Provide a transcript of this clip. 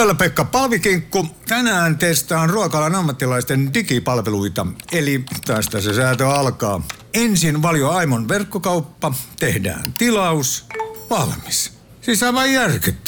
Täällä Pekka Palvikinkku. Tänään testaan ruokalan ammattilaisten digipalveluita. Eli tästä se säätö alkaa. Ensin Valio Aimon verkkokauppa. Tehdään tilaus. Valmis. Siis aivan järkyttävää.